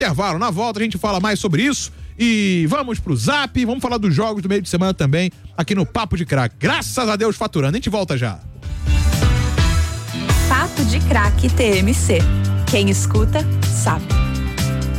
intervalo. Na volta a gente fala mais sobre isso e vamos pro Zap, vamos falar dos jogos do meio de semana também, aqui no Papo de Craque. Graças a Deus faturando. A gente volta já. Papo de Craque TMC. Quem escuta, sabe.